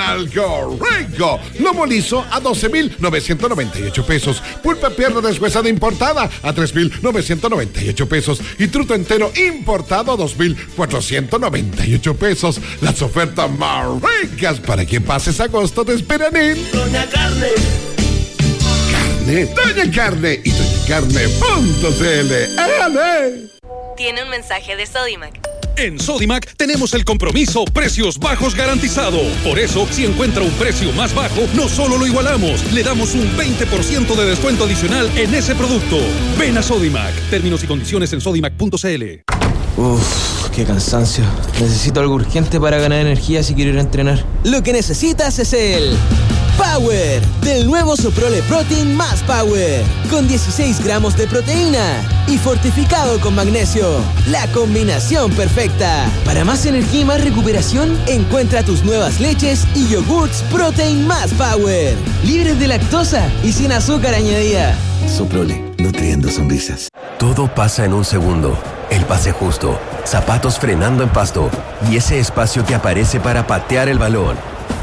¡Algo rico! Lomo liso a 12,998 pesos. Pulpa pierna deshuesada importada a 3,998 pesos. Y truto entero importado a 2,498 pesos. Las ofertas más ricas para que pases agosto te esperan en Doña Carne. Doña Carne y doñacarne.cl. ¡Ale! Tiene un mensaje de Sodimac. En Sodimac tenemos el compromiso precios bajos garantizado. Por eso, si encuentra un precio más bajo, no solo lo igualamos, le damos un 20% de descuento adicional en ese producto. Ven a Sodimac. Términos y condiciones en sodimac.cl. Uff, qué cansancio. Necesito algo urgente para ganar energía si quiero ir a entrenar. Lo que necesitas es el Power del nuevo Soprole Protein más Power, con 16 gramos de proteína y fortificado con magnesio. La combinación perfecta. Para más energía y más recuperación, encuentra tus nuevas leches y yogurts Protein más Power, libres de lactosa y sin azúcar añadida. Soprole, nutriendo sonrisas. Todo pasa en un segundo. El pase justo, zapatos frenando en pasto y ese espacio que aparece para patear el balón.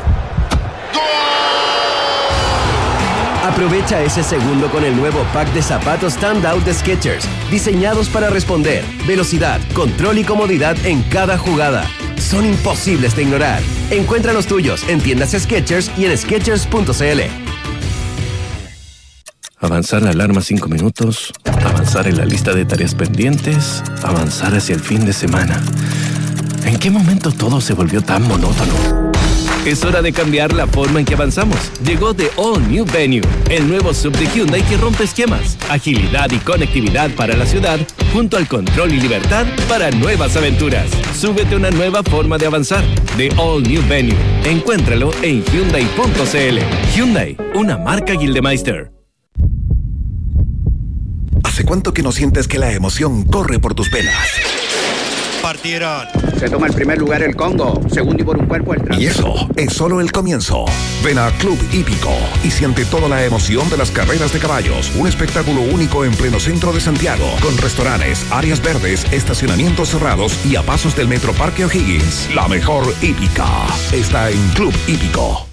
Aprovecha ese segundo con el nuevo pack de zapatos Standout de Skechers, diseñados para responder, velocidad, control y comodidad en cada jugada. Son imposibles de ignorar. Encuentra los tuyos en tiendas Skechers y en Skechers.cl. Avanzar la alarma 5 minutos, avanzar en la lista de tareas pendientes, avanzar hacia el fin de semana. ¿En qué momento todo se volvió tan monótono? Es hora de cambiar la forma en que avanzamos. Llegó The All New Venue, el nuevo sub de Hyundai que rompe esquemas, agilidad y conectividad para la ciudad, junto al control y libertad para nuevas aventuras. Súbete a una nueva forma de avanzar. The All New Venue. Encuéntralo en Hyundai.cl. Hyundai, una marca Gildemeister. ¿Hace cuánto que no sientes que la emoción corre por tus venas? Partieron. Se toma el primer lugar el Congo, segundo y por un cuerpo el Trans. Y eso es solo el comienzo. Ven a Club Hípico y siente toda la emoción de las carreras de caballos. Un espectáculo único en pleno centro de Santiago, con restaurantes, áreas verdes, estacionamientos cerrados y a pasos del Metro Parque O'Higgins. La mejor hípica está en Club Hípico.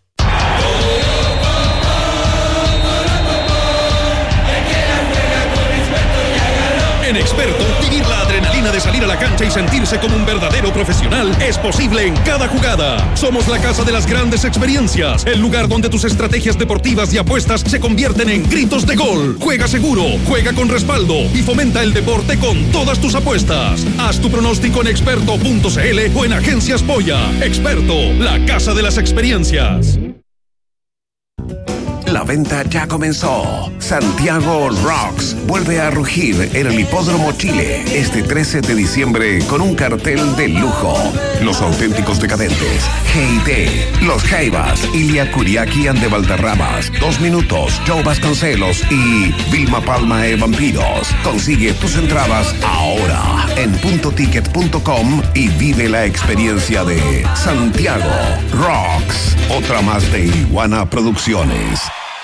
En Experto, vivir la adrenalina de salir a la cancha y sentirse como un verdadero profesional es posible en cada jugada. Somos la casa de las grandes experiencias, el lugar donde tus estrategias deportivas y apuestas se convierten en gritos de gol. Juega seguro, juega con respaldo y fomenta el deporte con todas tus apuestas. Haz tu pronóstico en experto.cl o en Agencias Polla. Experto, la casa de las experiencias. La venta ya comenzó. Santiago Rocks vuelve a rugir en el Hipódromo Chile este 13 de diciembre con un cartel de lujo. Los auténticos decadentes, G&T, Los Jaivas, Ilia Kuriaki and de Valderramas, 2 Minutos, Joe Vasconcelos y Vilma Palma e Vampiros. Consigue tus entradas ahora en puntoticket.com y vive la experiencia de Santiago Rocks. Otra más de Iguana Producciones.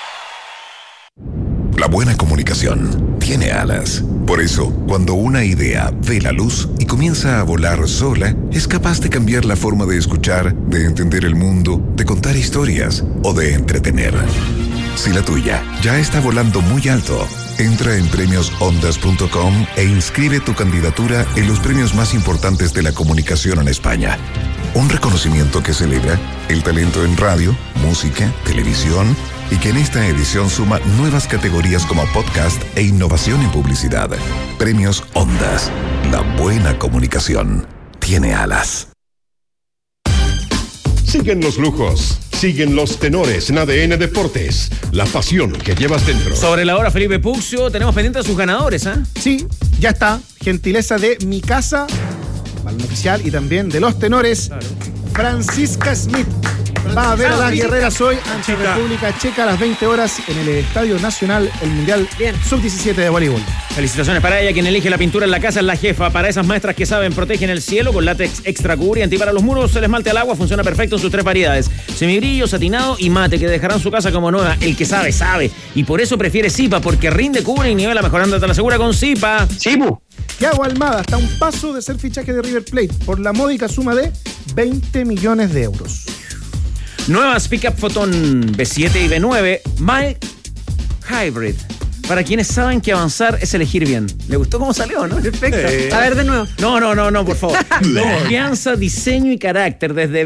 La buena comunicación tiene alas. Por eso, cuando una idea ve la luz y comienza a volar sola, es capaz de cambiar la forma de escuchar, de entender el mundo, de contar historias o de entretener. Si la tuya ya está volando muy alto, entra en premiosondas.com e inscribe tu candidatura en los premios más importantes de la comunicación en España. Un reconocimiento que celebra el talento en radio, música, televisión y que en esta edición suma nuevas categorías como podcast e innovación en publicidad. Premios Ondas. La buena comunicación tiene alas. Siguen los lujos, siguen los tenores en ADN Deportes, la pasión que llevas dentro. Sobre la hora, Felipe Puccio, tenemos pendientes a sus ganadores, ¿ah? Sí, ya está. Gentileza de Mi Casa, balón oficial, y también de los tenores. Claro. Francisca Smith va a ver a las guerreras hoy ante República Checa a las 20 horas en el Estadio Nacional, el Mundial Sub-17 de voleibol. Felicitaciones para ella, quien elige la pintura en la casa es la jefa. Para esas maestras que saben, protegen el cielo con látex extra cubre y antipara los muros. El esmalte al agua funciona perfecto en sus 3 variedades: semibrillo, satinado y mate, que dejarán su casa como nueva. El que sabe, sabe. Y por eso prefiere Zipa, porque rinde, cubre y nivela mejorando hasta la segura con Zipa. ¡Zipu! Thiago Almada está a un paso de ser fichaje de River Plate por la módica suma de 20 millones de euros. Nuevas Pickup Photon B7 y B9 Mild Hybrid. Para quienes saben que avanzar es elegir bien. ¿Le gustó cómo salió, no? Perfecto. A ver, de nuevo. No, por favor. Confianza, diseño y carácter. Desde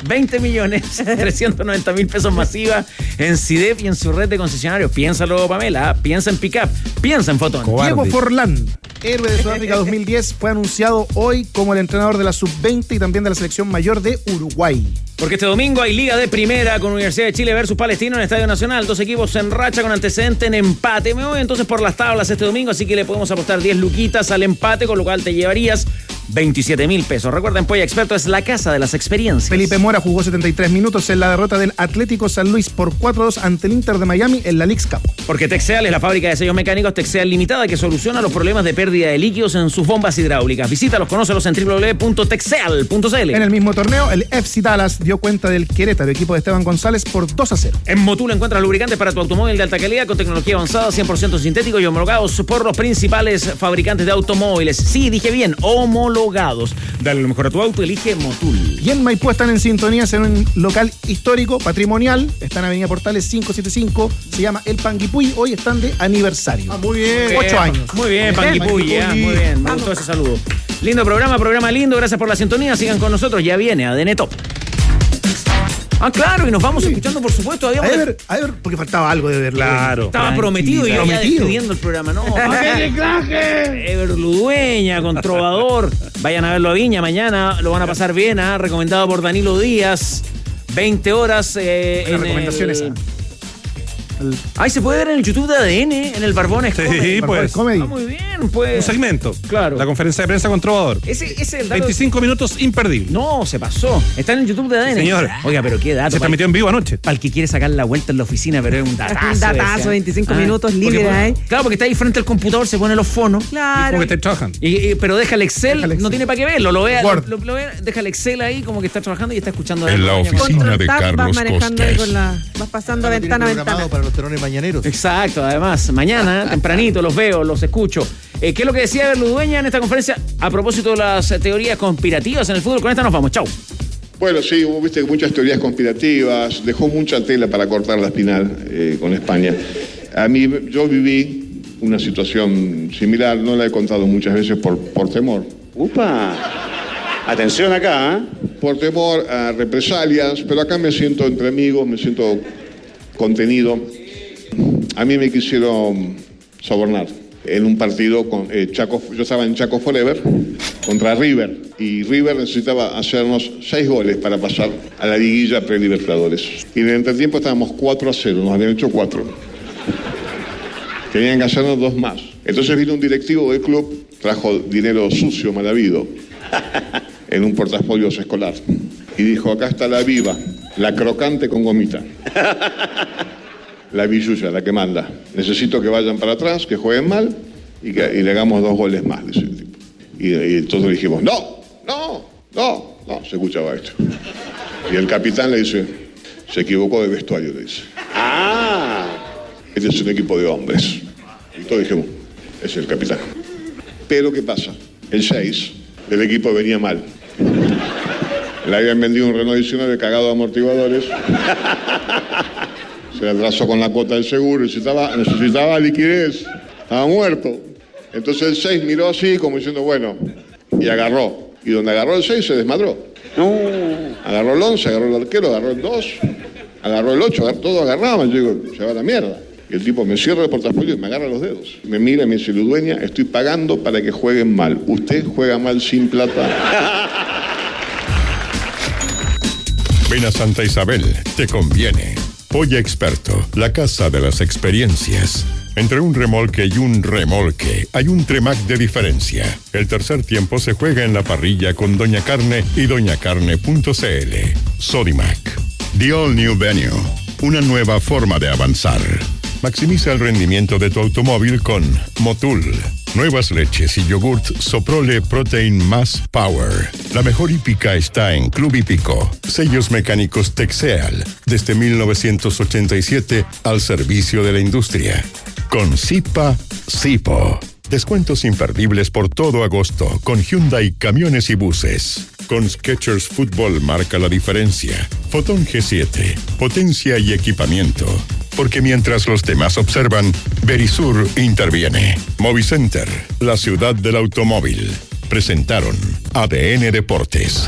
20.390.000 pesos masiva en CIDEP y en su red de concesionarios. Piénsalo, Pamela. Piensa en Pickup. Piensa en Photon. Diego Forlán, héroe de Sudáfrica 2010, fue anunciado hoy como el entrenador de la Sub-20 y también de la selección mayor de Uruguay. Porque este domingo hay Liga de Primera con Universidad de Chile versus Palestino en el Estadio Nacional. 2 equipos en racha con antecedente en empate. Me voy entonces por las tablas este domingo, así que le podemos apostar 10 luquitas al empate, con lo cual te llevarías 27.000 pesos. Recuerden, Polla Experto es la casa de las experiencias. Felipe Mora jugó 73 minutos en la derrota del Atlético San Luis por 4-2 ante el Inter de Miami en la Leagues Cup. Porque Texeal es la fábrica de sellos mecánicos Texeal Limitada que soluciona los problemas de pérdida de líquidos en sus bombas hidráulicas. Visítalos, conócelos en www.texeal.cl. En el mismo torneo, el FC Dallas dio cuenta del Querétaro, equipo de Esteban González, por 2-0. En Motul encuentras lubricantes para tu automóvil de alta calidad con tecnología avanzada, 100% sintético y homologados por los principales fabricantes de automóviles. Sí, dije bien, homologados. Dale lo mejor a tu auto, elige Motul. Y en Maipú están en sintonía en un local histórico, patrimonial. Está en Avenida Portales 575. Se llama El Panguipulli. Hoy están de aniversario. Muy bien. 8 años. Muy bien, Panguipulli. Muy bien. Me gustó ese saludo. Lindo programa lindo. Gracias por la sintonía. Sigan con nosotros. Ya viene ADN Top. Ah, claro, y nos vamos escuchando, por supuesto. A ver, porque faltaba algo de verlo. Claro. Estaba prometido y ya despidiendo el programa. No, Ever Ludueña con Trovador. Vayan a verlo a Viña mañana. Lo van a pasar bien. Recomendado por Danilo Díaz. 20 horas. Recomendaciones. Ahí se puede ver en el YouTube de ADN, en el Barbones Comedy. Sí, pues. Muy bien, pues. Un segmento. Claro. La conferencia de prensa con Trovador. Ese es el dato. 25 minutos imperdibles. No, se pasó. Está en el YouTube de ADN. Señor. Oiga, pero qué dato. Se transmitió en vivo anoche. Para el que quiere sacar la vuelta en la oficina, pero es un datazo. Un datazo, 25 minutos libre ahí. Claro, porque está ahí frente al computador, se pone los fonos. Claro. Como que está trabajando. Pero deja el Excel, no tiene para qué verlo. Lo ve, deja el Excel ahí como que está trabajando y está escuchando. En la oficina de Carlos Costes. Vas pasando de ventana a ventana. Para los telones mañaneros. Exacto, además, mañana, tempranito, los veo, los escucho. ¿Qué es lo que decía Berludueña en esta conferencia a propósito de las teorías conspirativas en el fútbol? Con esta nos vamos, chau. Bueno, sí, hubo muchas teorías conspirativas, dejó mucha tela para cortar la espinal con España. Yo viví una situación similar, no la he contado muchas veces por temor. ¡Upa! Atención acá, ¿eh? Por temor a represalias, pero acá me siento entre amigos, me siento contenido. A mí me quisieron sobornar en un partido con yo estaba en Chaco Forever contra River y River necesitaba hacernos 6 goles para pasar a la liguilla pre-Libertadores. Y en el entretiempo estábamos 4-0, nos habían hecho 4. Tenían que hacernos 2 más. Entonces vino un directivo del club, trajo dinero sucio, mal habido, en un portafolios escolar. Y dijo, acá está la viva, la crocante con gomita. La billulla, la que manda. Necesito que vayan para atrás, que jueguen mal y le hagamos 2 goles más, dice el tipo. Y entonces dijimos, no, se escuchaba esto. Y el capitán le dice, se equivocó de vestuario, le dice. Este es un equipo de hombres. Y todos dijimos, es el capitán. Pero ¿qué pasa? El 6 del equipo venía mal. Le habían vendido un Renault 19 cagado de amortiguadores. Se atrasó con la cuota del seguro, necesitaba liquidez, estaba muerto. Entonces el 6 miró así como diciendo, bueno, y agarró. Y donde agarró el 6 se desmadró. Agarró el 11, agarró el arquero, agarró el 2, agarró el 8, todo agarraba. Yo digo, se va a la mierda. Y el tipo me cierra el portafolio y me agarra los dedos. Me mira y me dice, Ludueña, estoy pagando para que jueguen mal. Usted juega mal sin plata. Ven a Santa Isabel, te conviene. Polla Experto, la casa de las experiencias. Entre un remolque y un remolque hay un Tremac de diferencia. El tercer tiempo se juega en la parrilla con Doña Carne y doñacarne.cl. Sodimac. The All New Venue. Una nueva forma de avanzar. Maximiza el rendimiento de tu automóvil con Motul. Nuevas leches y yogurt Soprole Protein Más Power. La mejor hípica está en Club Hípico. Sellos mecánicos Texeal. Desde 1987 al servicio de la industria. Con Zipa, Zipo. Descuentos imperdibles por todo agosto con Hyundai Camiones y Buses. Con Skechers Fútbol marca la diferencia. Fotón G7, potencia y equipamiento. Porque mientras los demás observan, Verisur interviene. Movicenter, la ciudad del automóvil. Presentaron ADN Deportes.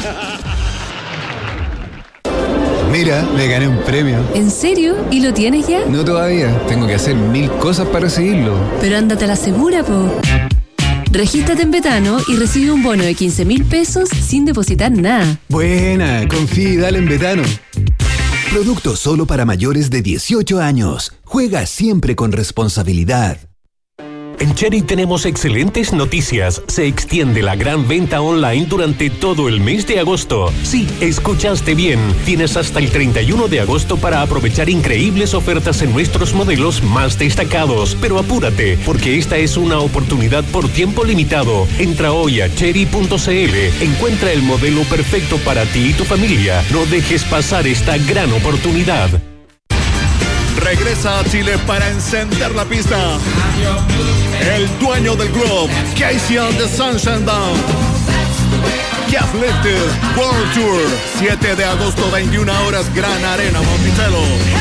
Mira, me gané un premio. ¿En serio? ¿Y lo tienes ya? No todavía. Tengo que hacer 1000 cosas para recibirlo. Pero ándate a la segura, po. Regístrate en Betano y recibe un bono de 15.000 pesos sin depositar nada. Buena, confía y dale en Betano. Producto solo para mayores de 18 años. Juega siempre con responsabilidad. En Chery tenemos excelentes noticias. Se extiende la gran venta online durante todo el mes de agosto. Sí, escuchaste bien. Tienes hasta el 31 de agosto para aprovechar increíbles ofertas en nuestros modelos más destacados. Pero apúrate, porque esta es una oportunidad por tiempo limitado. Entra hoy a chery.cl. Encuentra el modelo perfecto para ti y tu familia. No dejes pasar esta gran oportunidad. Regresa a Chile para encender la pista. El dueño del globo, Casey and the Sunshine Band. Calf Lifted World Tour, 7 de agosto, 21 horas, Gran Arena, Monticello.